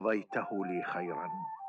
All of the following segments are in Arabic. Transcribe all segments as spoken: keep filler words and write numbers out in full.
قضيته لي خيرا.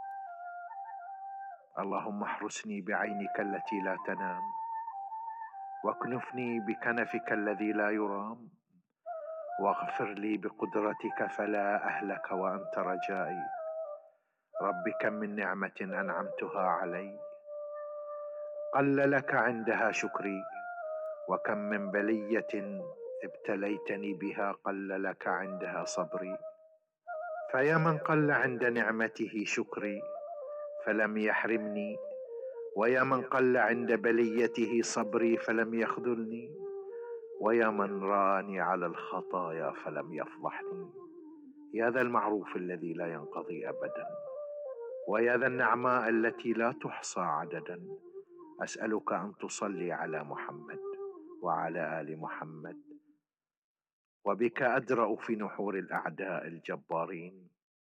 اللهم احرسني بعينك التي لا تنام، واكنفني بكنفك الذي لا يرام، واغفر لي بقدرتك فلا أهلك وأنت رجائي. رب كم من نعمة أنعمتها علي قل لك عندها شكري، وكم من بلية ابتليتني بها قل لك عندها صبري. فيا من قل عند نعمته شكري فلم يحرمني، ويا من قل عند بليته صبري فلم يخذلني، ويا من رآني على الخطايا فلم يفضحني. يا ذا المعروف الذي لا ينقضي أبدا، ويا ذا النعماء التي لا تحصى عددا، أسألك أن تصلي على محمد وعلى آل محمد، وبك أدرأ في نحور الأعداء الجبارين.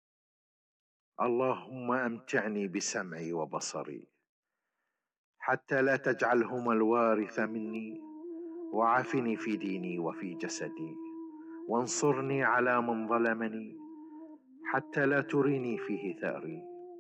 اللهم أمتعني بسمعي وبصري حتى لا تجعلهما الوارث مني، وعافني في ديني وفي جسدي، وانصرني على من ظلمني حتى لا تريني فيه ثأري.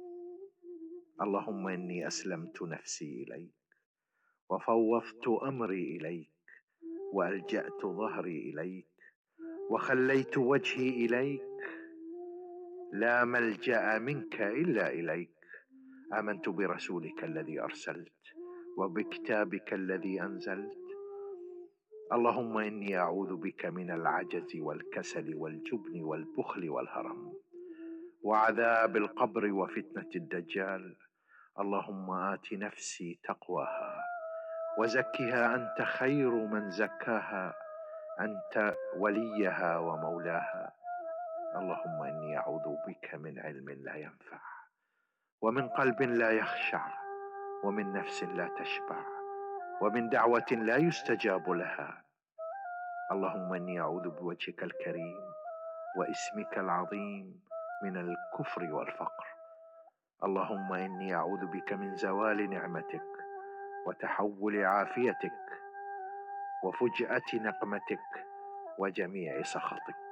اللهم إني أسلمت نفسي إليك، وفوضت أمري إليك، وألجأت ظهري إليك، وخليت وجهي إليك. لا ملجأ منك إلا إليك. آمنت برسولك الذي أرسلت، وبكتابك الذي أنزلت. اللهم إني أعوذ بك من العجز والكسل والجبن والبخل والهرم، وعذاب القبر وفتنة الدجال. اللهم آت نفسي تقواها وزكها أنت خير من زكاها، أنت وليها ومولاها. اللهم إني أعوذ بك من علم لا ينفع، ومن قلب لا يخشع، ومن نفس لا تشبع، ومن دعوة لا يستجاب لها. اللهم إني أعوذ بوجهك الكريم واسمك العظيم من الكفر والفقر. اللهم إني أعوذ بك من زوال نعمتك، وتحول عافيتك، وفجأة نقمتك، وجميع سخطك.